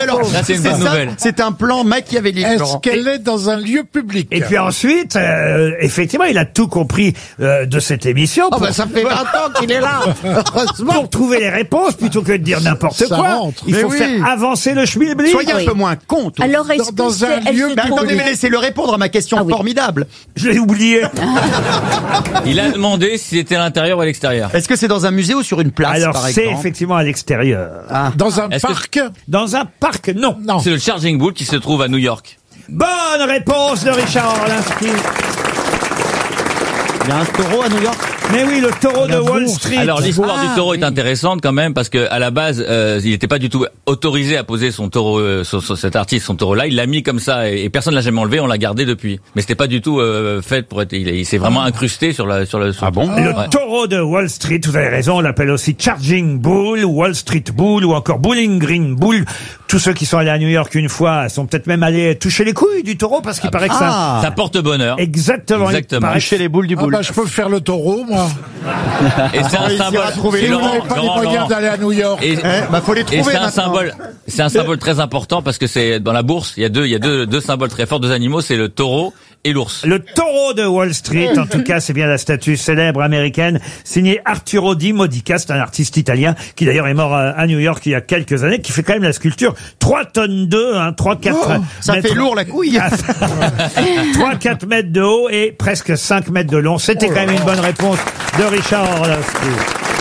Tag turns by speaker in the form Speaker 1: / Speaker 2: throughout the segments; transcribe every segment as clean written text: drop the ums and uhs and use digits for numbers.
Speaker 1: alors,
Speaker 2: Ça, c'est une bonne nouvelle.
Speaker 1: C'est un plan machiavélique.
Speaker 3: Est-ce
Speaker 1: Laurent.
Speaker 3: qu'elle est dans un lieu public?
Speaker 4: Et puis ensuite, effectivement, il a tout compris de cette émission.
Speaker 1: Oh, bah, ça fait 20 ans qu'il est là. Heureusement.
Speaker 4: Pour trouver les réponses, plutôt que de dire n'importe
Speaker 3: Ça
Speaker 4: quoi,
Speaker 3: rentre.
Speaker 4: il
Speaker 1: Mais
Speaker 4: faut
Speaker 1: oui.
Speaker 4: faire avancer le schmilblick.
Speaker 1: Soyez un peu moins con. tout.
Speaker 5: Alors, est-ce
Speaker 3: Dans
Speaker 5: que
Speaker 3: un lieu
Speaker 1: Mais attendez, mais laissez-le répondre à ma question
Speaker 5: Ah oui.
Speaker 1: formidable.
Speaker 4: Je l'ai oublié.
Speaker 2: Il a demandé si c'était à l'intérieur ou à l'extérieur.
Speaker 1: Est-ce que c'est dans un musée ou sur une place,
Speaker 4: Alors,
Speaker 1: par
Speaker 4: c'est
Speaker 1: exemple?
Speaker 4: effectivement à l'extérieur.
Speaker 1: Ah.
Speaker 3: Dans un
Speaker 2: Est-ce que-
Speaker 3: parc?
Speaker 4: Dans un parc, non.
Speaker 3: Non.
Speaker 2: C'est le Charging Bull qui se trouve à New York.
Speaker 4: Bonne réponse de Richard Orlinski.
Speaker 1: Il y a un taureau à New York.
Speaker 4: Mais oui, le taureau de
Speaker 3: La
Speaker 4: Wall
Speaker 3: bourse.
Speaker 4: Street.
Speaker 2: Alors l'histoire
Speaker 1: Ah,
Speaker 2: du taureau
Speaker 1: oui.
Speaker 2: est intéressante quand même parce que à la base il n'était pas du tout autorisé à poser son taureau, cet artiste, son taureau là. Il l'a mis comme ça et personne l'a jamais enlevé. On l'a gardé depuis. Mais c'était pas du tout fait pour être. Il s'est vraiment incrusté sur le.
Speaker 1: Ah bon?
Speaker 4: Le
Speaker 2: Ouais.
Speaker 4: taureau de Wall Street, vous avez raison, on l'appelle aussi Charging Bull, Wall Street Bull ou encore Bowling Green Bull. Tous ceux qui sont allés à New York une fois sont peut-être même allés toucher les couilles du taureau parce qu'il paraît que ça...
Speaker 2: Ça porte bonheur.
Speaker 4: Exactement. il
Speaker 2: Exactement.
Speaker 4: paraît que-
Speaker 1: Toucher les boules du
Speaker 3: Ah
Speaker 1: boule.
Speaker 3: bah, je peux faire le taureau, moi.
Speaker 2: Et c'est un
Speaker 1: réussira
Speaker 2: symbole.
Speaker 1: à trouver
Speaker 2: Et
Speaker 3: Si vous
Speaker 2: Laurent,
Speaker 3: n'avez pas les
Speaker 2: Laurent,
Speaker 3: moyens
Speaker 2: Laurent.
Speaker 3: d'aller à New York.
Speaker 2: Et,
Speaker 1: Bah, faut les
Speaker 2: et
Speaker 1: trouver
Speaker 2: c'est un
Speaker 1: maintenant.
Speaker 2: symbole, c'est un symbole très important parce que c'est dans la bourse. Il y a deux symboles très forts, deux animaux, c'est le taureau et l'ours.
Speaker 4: Le taureau de Wall Street, en tout cas, c'est bien la statue célèbre américaine, signée Arturo Di Modica, c'est un artiste italien, qui d'ailleurs est mort à New York il y a quelques années, qui fait quand même la sculpture 3 tonnes 2, 3-4
Speaker 1: Ça
Speaker 4: mètres.
Speaker 1: fait lourd la couille.
Speaker 4: 3-4 mètres de haut et presque 5 mètres de long. C'était quand même une bonne réponse de Richard Orlinski.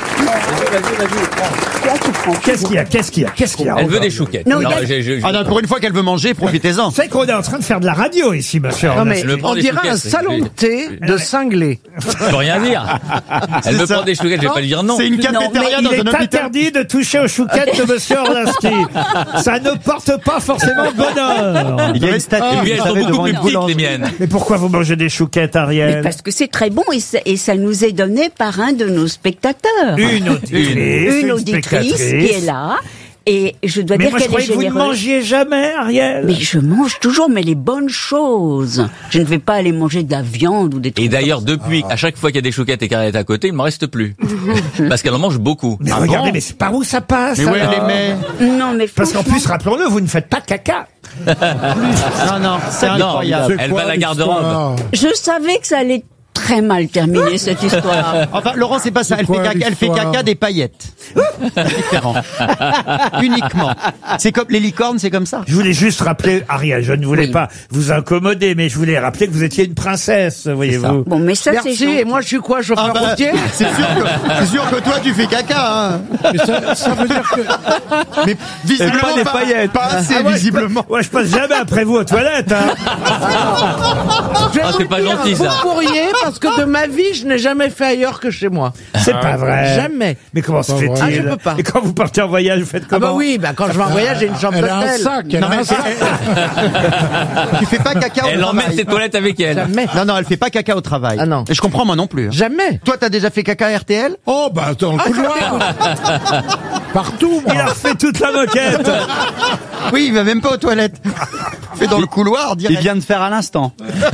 Speaker 4: Qu'est-ce qu'il y a
Speaker 2: Elle veut des chouquettes.
Speaker 5: Non,
Speaker 2: Alors,
Speaker 5: il
Speaker 1: Ah non, pour une fois qu'elle veut manger, profitez-en.
Speaker 4: C'est qu'on est en train de faire de la radio ici, monsieur.
Speaker 6: Non mais
Speaker 2: Elle me prend
Speaker 6: on
Speaker 2: des
Speaker 6: dirait un
Speaker 2: chouquettes,
Speaker 6: salon de thé de cinglés.
Speaker 2: Je peux rien dire. Elle me
Speaker 1: ça.
Speaker 2: prend des chouquettes, je vais pas lui dire non.
Speaker 1: C'est une cafétéria
Speaker 4: Il
Speaker 1: dans
Speaker 4: est
Speaker 1: un hôpital.
Speaker 4: interdit de toucher aux chouquettes de monsieur Orlinski. Ça ne porte pas forcément bonheur.
Speaker 1: Il y a une statue.
Speaker 2: Et puis elles sont beaucoup plus petites, les miennes.
Speaker 4: Mais pourquoi vous mangez des chouquettes,
Speaker 5: Mais
Speaker 4: Ariel?
Speaker 5: parce que c'est très bon et ça nous est donné par un de nos spectateurs.
Speaker 4: Une auditrice,
Speaker 5: Une auditrice qui est là. Et je dois
Speaker 4: Mais
Speaker 5: dire
Speaker 4: moi, je
Speaker 5: qu'elle est
Speaker 4: croyais que vous ne
Speaker 5: généreuse.
Speaker 4: mangiez jamais, Ariel.
Speaker 5: Mais je mange toujours, mais les bonnes choses. Je ne vais pas aller manger de la viande ou des trucs.
Speaker 2: Et d'ailleurs, depuis, à chaque fois qu'il y a des chouquettes et qu'elle est à côté, il ne m'en reste plus. Parce qu'elle en mange beaucoup.
Speaker 4: Mais regardez, mais c'est par où ça passe?
Speaker 1: Mais ouais,
Speaker 4: alors
Speaker 1: elle les met.
Speaker 5: Non, mais
Speaker 4: Parce qu'en
Speaker 5: franchement,
Speaker 4: plus, rappelons-le, vous ne faites pas caca.
Speaker 1: Non, non, c'est
Speaker 2: Non,
Speaker 1: incroyable.
Speaker 2: elle
Speaker 3: Quoi,
Speaker 2: va à la
Speaker 3: l'histoire
Speaker 2: garde-robe.
Speaker 5: je savais que ça allait très mal terminer cette histoire.
Speaker 1: Enfin, Laurent, c'est pas ça. Elle fait
Speaker 3: quoi,
Speaker 1: caca, elle fait
Speaker 3: l'histoire
Speaker 1: caca des paillettes. C'est différent. Uniquement. C'est comme les licornes, c'est comme ça.
Speaker 4: Je voulais juste rappeler, Ariel, je ne voulais
Speaker 5: Oui.
Speaker 4: pas vous incommoder, mais je voulais rappeler que vous étiez une princesse, voyez-vous.
Speaker 5: Bon, mais ça, c'est
Speaker 6: Merci.
Speaker 5: gentil.
Speaker 6: Et moi, je suis quoi, chauffeur
Speaker 1: Ah bah,
Speaker 6: routier?
Speaker 1: c'est sûr que toi tu fais caca, hein.
Speaker 3: Mais ça veut dire que...
Speaker 1: Mais visiblement
Speaker 7: des paillettes.
Speaker 1: pas assez,
Speaker 4: Ah ouais,
Speaker 1: visiblement.
Speaker 4: Ouais, je passe jamais après vous aux toilettes, hein.
Speaker 6: Je vais
Speaker 2: Ah,
Speaker 6: vous
Speaker 2: c'est
Speaker 6: le
Speaker 2: pas
Speaker 6: dire,
Speaker 2: gentil,
Speaker 6: un beau
Speaker 2: ça.
Speaker 6: courrier, parce que de ma vie, je n'ai jamais fait ailleurs que chez moi.
Speaker 4: C'est pas vrai.
Speaker 6: Jamais.
Speaker 4: Mais comment se
Speaker 3: Pas vrai.
Speaker 4: fait-il?
Speaker 6: Ah, je peux pas.
Speaker 4: Et quand vous partez en voyage, vous faites
Speaker 6: Ah
Speaker 4: comment?
Speaker 6: bah oui, bah quand je vais en voyage, j'ai une chambre
Speaker 3: Elle a un
Speaker 6: d'hôtel.
Speaker 3: sac, elle a un sac.
Speaker 1: Tu fais pas caca au
Speaker 2: Elle emmène
Speaker 1: travail.
Speaker 2: ses toilettes avec elle.
Speaker 6: Jamais.
Speaker 1: Non, non, elle fait pas caca au travail.
Speaker 6: Ah non.
Speaker 1: Et je comprends moi non plus. Hein.
Speaker 6: Jamais.
Speaker 1: Toi, t'as déjà fait caca à RTL?
Speaker 3: Oh, bah, dans le couloir. Partout, moi.
Speaker 4: Il a refait toute la moquette.
Speaker 1: Oui, il va même pas aux toilettes. Fait dans le couloir,
Speaker 7: Il
Speaker 1: direct.
Speaker 7: vient de faire à l'instant.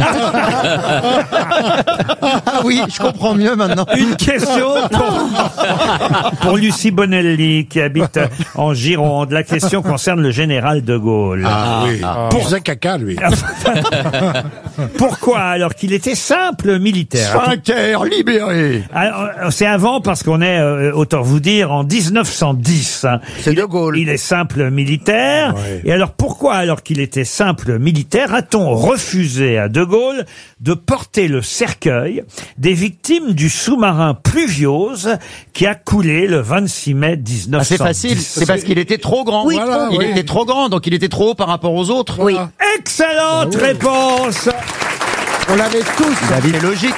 Speaker 1: Ah oui, je comprends mieux maintenant.
Speaker 4: Une question pour Lucie Bonelli qui habite en Gironde. La question concerne le général de Gaulle.
Speaker 3: Ah oui. Il faisait caca, lui.
Speaker 4: Pourquoi alors qu'il était simple militaire?
Speaker 1: Sphincter libéré.
Speaker 4: Alors, c'est avant parce qu'on est, autant vous dire, en 1910. Hein.
Speaker 6: C'est De Gaulle.
Speaker 4: Il est simple militaire.
Speaker 3: Ouais.
Speaker 4: Et alors pourquoi, alors qu'il était simple militaire, a-t-on refusé à De Gaulle de porter le cercueil des victimes du sous-marin Pluviose qui a coulé le 26 mai 1910?
Speaker 1: Ah, c'est facile, c'est parce qu'il était trop grand.
Speaker 5: Oui,
Speaker 3: Voilà,
Speaker 5: trop
Speaker 1: Il
Speaker 3: oui.
Speaker 1: était trop grand, donc il était trop haut par rapport aux autres.
Speaker 5: Oui.
Speaker 4: Excellente réponse.
Speaker 1: On l'avait tous. C'est logique.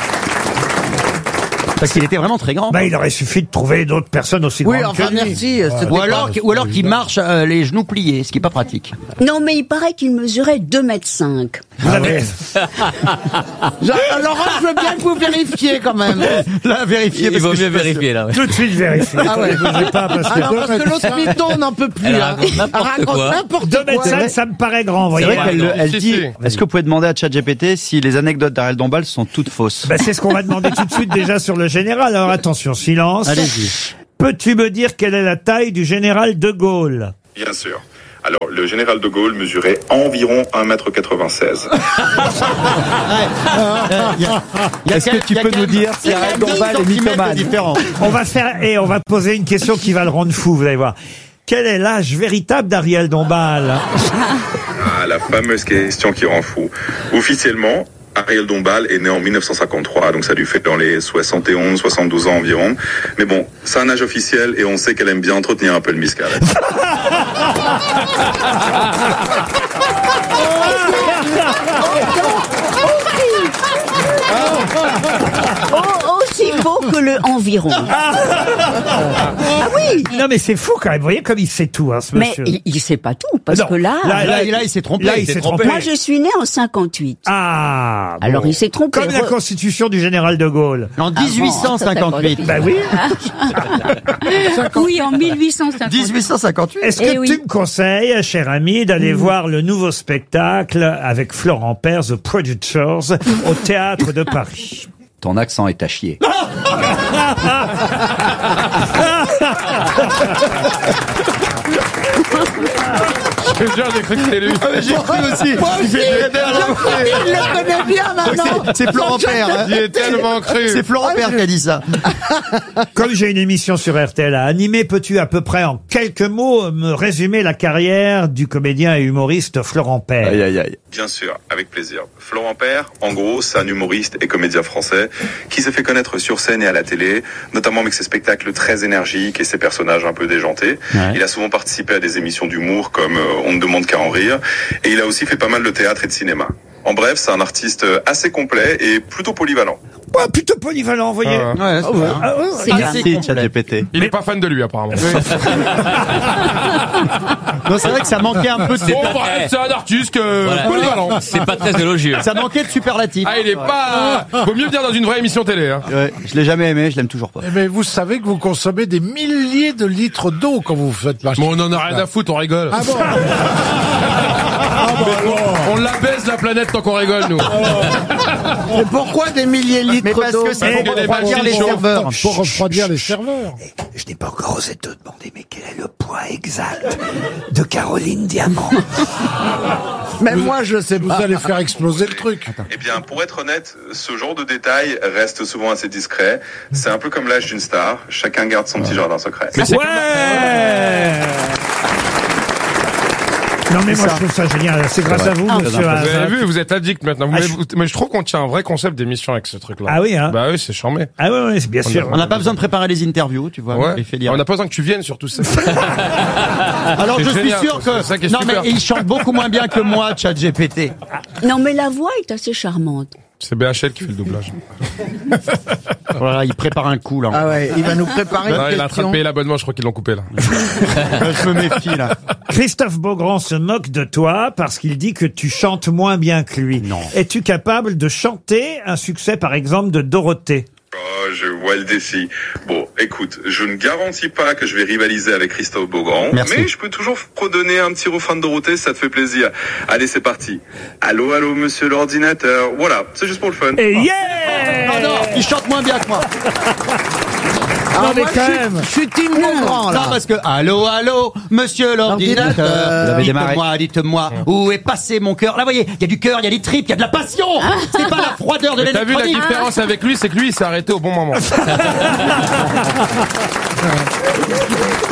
Speaker 1: Parce qu'il était vraiment très grand.
Speaker 4: Ben, il aurait suffi de trouver d'autres personnes aussi
Speaker 6: Oui,
Speaker 4: grandes
Speaker 6: enfin,
Speaker 4: que lui.
Speaker 6: merci.
Speaker 1: Ou alors qu'il marche les genoux pliés, ce qui est pas pratique.
Speaker 5: Non, mais il paraît qu'il mesurait 2,5 m.
Speaker 4: Vous avez...
Speaker 6: Laurent, je veux bien que vous vérifiez quand même.
Speaker 1: Là, vérifier.
Speaker 2: Il vaut mieux vérifier, là. ouais.
Speaker 4: Tout de suite vérifier.
Speaker 6: Ah ouais.
Speaker 4: Bougez pas parce
Speaker 6: Ah
Speaker 4: que...
Speaker 6: non, parce que l'autre mytho n'en peut plus.
Speaker 2: Elle
Speaker 6: hein.
Speaker 2: raconte n'importe
Speaker 6: Elle raconte
Speaker 2: quoi.
Speaker 6: n'importe
Speaker 4: 2
Speaker 6: quoi.
Speaker 4: mètres 5, ça me paraît grand, vous
Speaker 7: C'est
Speaker 4: voyez.
Speaker 7: vrai qu'elle
Speaker 2: non,
Speaker 7: elle
Speaker 2: si,
Speaker 7: dit,
Speaker 2: si.
Speaker 7: est-ce que vous pouvez demander à ChatGPT si les anecdotes d'Ariel Dombal sont toutes fausses?
Speaker 4: Ben, c'est ce qu'on va demander tout de suite déjà sur le général. Alors attention, silence.
Speaker 7: Allez-y.
Speaker 4: Peux-tu me dire quelle est la taille du général de Gaulle?
Speaker 8: Bien sûr. Alors, le général de Gaulle mesurait environ 1,96 m.
Speaker 7: Est-ce que tu peux nous dire si Ariel Dombal est mythomane?
Speaker 4: On va poser une question qui va le rendre fou, vous allez voir. Quel est l'âge véritable d'Ariel Dombal?
Speaker 8: Ah, la fameuse question qui rend fou. Officiellement, Ariel Dombal est né en 1953, donc ça lui fait dans les 71, 72 ans environ. Mais bon, c'est un âge officiel et on sait qu'elle aime bien entretenir un peu le miscal.
Speaker 5: Aussi beau que le environ. Ah oui.
Speaker 4: Non mais c'est fou quand même, vous voyez comme il sait tout, ce
Speaker 5: Mais
Speaker 4: monsieur.
Speaker 5: il sait pas tout, parce
Speaker 4: Non,
Speaker 5: que là,
Speaker 7: Là, il s'est trompé.
Speaker 4: Là, il s'est trompé.
Speaker 5: moi je suis né en 58.
Speaker 4: Ah bon.
Speaker 5: Alors il s'est trompé.
Speaker 4: Comme la constitution du général de Gaulle.
Speaker 7: En 1858.
Speaker 4: Bah oui.
Speaker 5: Oui, en 1858.
Speaker 7: 1858.
Speaker 4: Est-ce que
Speaker 5: Eh oui.
Speaker 4: tu me conseilles, cher ami, d'aller voir le nouveau spectacle avec Florent Père, The Producers, au Théâtre de Paris?
Speaker 7: Ton accent est à chier.
Speaker 3: J'ai cru que c'était lui.
Speaker 7: J'ai cru aussi.
Speaker 6: Il le connaît bien maintenant.
Speaker 7: C'est Florent Père. hein.
Speaker 3: J'y ai tellement cru.
Speaker 7: C'est Florent Père qui a dit ça.
Speaker 4: Comme j'ai une émission sur RTL à animer, peux-tu à peu près en quelques mots me résumer la carrière du comédien et humoriste Florent Père?
Speaker 7: Aïe, aïe, aïe.
Speaker 8: Bien sûr, avec plaisir. Florent Père, en gros, c'est un humoriste et comédien français qui s'est fait connaître sur scène et à la télé, notamment avec ses spectacles très énergiques et ses personnages un peu déjantés.
Speaker 7: Ouais.
Speaker 8: Il a souvent participé à des émissions d'humour comme On ne demande qu'à en rire, et il a aussi fait pas mal de théâtre et de cinéma. En bref, c'est un artiste assez complet et plutôt polyvalent.
Speaker 4: Ouais, plutôt polyvalent, vous voyez.
Speaker 7: Ouais, c'est bien.
Speaker 4: Ah ouais,
Speaker 5: C'est
Speaker 7: Merci, ChatGPT.
Speaker 3: Il est pas fan de lui, apparemment.
Speaker 7: Non, c'est vrai que ça manquait un peu de...
Speaker 3: Bon, bref, c'est un artiste
Speaker 2: Voilà.
Speaker 3: polyvalent.
Speaker 2: C'est pas très élogieux.
Speaker 7: Ça manquait de superlatifs.
Speaker 3: Ah, il est pas... Vaut mieux venir dans une vraie émission télé, hein.
Speaker 7: Ouais, je l'ai jamais aimé, je l'aime toujours pas.
Speaker 9: Mais vous savez que vous consommez des milliers de litres d'eau quand vous faites marcher.
Speaker 3: Mais on en a rien à foutre, on rigole.
Speaker 9: Ah bon.
Speaker 3: On la baise la planète tant qu'on rigole, nous.
Speaker 6: Et pourquoi des milliers de
Speaker 7: Mais
Speaker 6: litres
Speaker 7: parce
Speaker 6: d'eau?
Speaker 7: que c'est pour
Speaker 3: des
Speaker 7: refroidir
Speaker 3: machines
Speaker 7: les
Speaker 3: chaudes.
Speaker 7: serveurs.
Speaker 9: Pour refroidir les serveurs.
Speaker 4: Je n'ai pas encore osé te demander, mais quel est le poids exact de Caroline Diamant?
Speaker 6: Même moi, je sais
Speaker 9: Vous
Speaker 6: pas.
Speaker 9: allez faire exploser le truc.
Speaker 8: Eh bien, pour être honnête, ce genre de détails reste souvent assez discret. C'est un peu comme l'âge d'une star. Chacun garde son petit jardin secret.
Speaker 4: Ouais. Non mais moi je trouve ça génial. C'est grâce à vous, monsieur
Speaker 3: Vous avez
Speaker 4: Hazan.
Speaker 3: vu, vous êtes addict maintenant.
Speaker 4: Ah,
Speaker 3: Mais je trouve qu'on tient un vrai concept d'émission avec ce truc-là.
Speaker 4: Ah oui, hein.
Speaker 3: Bah oui, c'est charmé.
Speaker 4: Ah ouais, c'est bien sûr.
Speaker 7: On n'a pas besoin de préparer les interviews, tu vois.
Speaker 3: Ouais.
Speaker 7: Il fait dire.
Speaker 3: On n'a pas besoin que tu viennes sur tout ça.
Speaker 7: Alors
Speaker 3: C'est
Speaker 7: je suis
Speaker 3: génial,
Speaker 7: sûr que...
Speaker 3: c'est ça qui est
Speaker 7: Non
Speaker 3: super.
Speaker 7: mais il chante beaucoup moins bien que moi, ChatGPT.
Speaker 5: Non, mais la voix est assez charmante.
Speaker 3: C'est BHL qui fait le doublage.
Speaker 7: Voilà, il prépare un coup là.
Speaker 6: Ah ouais, il va nous préparer
Speaker 3: Non,
Speaker 6: une
Speaker 3: il est en train de
Speaker 6: question.
Speaker 3: payer l'abonnement, je crois qu'ils l'ont coupé là.
Speaker 7: Je me méfie là.
Speaker 4: Christophe Beaugrand se moque de toi parce qu'il dit que tu chantes moins bien que lui.
Speaker 7: Non.
Speaker 4: Es-tu capable de chanter un succès, par exemple, de Dorothée?
Speaker 8: Oh, je vois le défi. Bon, écoute, je ne garantis pas que je vais rivaliser avec Christophe Beaugrand,
Speaker 7: Merci.
Speaker 8: mais je peux toujours redonner un petit refrain de Dorothée, ça te fait plaisir. Allez, c'est parti. Allô, allô, monsieur l'ordinateur. Voilà, c'est juste pour le fun.
Speaker 4: Et yeah!
Speaker 7: Ah non, il chante moins bien que moi.
Speaker 6: Ah,
Speaker 4: Non, mais
Speaker 6: moi,
Speaker 4: quand
Speaker 6: je
Speaker 4: même.
Speaker 6: suis team Beaugrand,
Speaker 7: Non,
Speaker 6: là.
Speaker 7: parce que, allô, allô, monsieur l'ordinateur.
Speaker 6: L'ordinateur.
Speaker 7: Dites-moi, où est passé mon cœur? Là, vous voyez, il y a du cœur, il y a des tripes, il y a de la passion. C'est pas la froideur de
Speaker 3: Mais t'as vu la
Speaker 7: l'électronique.
Speaker 3: différence avec lui, c'est que lui, il s'est arrêté au bon moment.